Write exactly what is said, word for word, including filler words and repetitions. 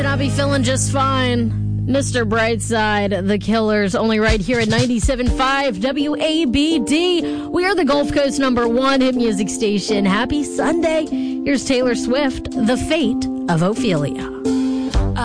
I'll be feeling just fine. Mister Brightside, The Killers, only right here at ninety-seven point five W A B D. We are the Gulf Coast number one hit music station. Happy Sunday. Here's Taylor Swift, The Fate of Ophelia.